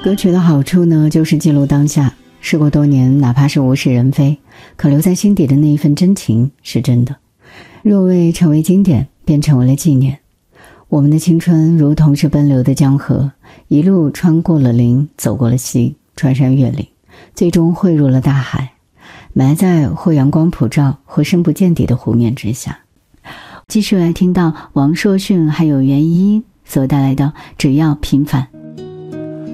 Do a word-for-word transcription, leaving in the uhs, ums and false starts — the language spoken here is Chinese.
歌曲的好处呢，就是记录当下，事过多年，哪怕是物是人非，可留在心底的那一份真情是真的。若未成为经典，便成为了纪念。我们的青春如同是奔流的江河，一路穿过了陵，走过了溪，穿山越岭，最终汇入了大海，埋在或阳光普照或深不见底的湖面之下。继续来听到王硕迅还有袁一所带来的只要平凡。